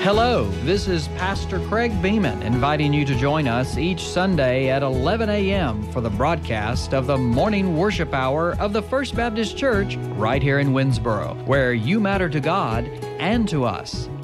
Hello, this is Pastor Craig Beeman inviting you to join us each Sunday at 11 a.m. for the broadcast of the morning worship hour of the First Baptist Church right here in Winnsboro, where you matter to God and to us.